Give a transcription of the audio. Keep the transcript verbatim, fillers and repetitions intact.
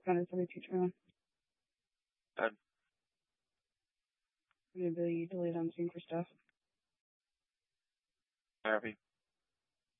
Got a seventy-two trailer. Good. Maybe delete on scene for stuff. Therapy.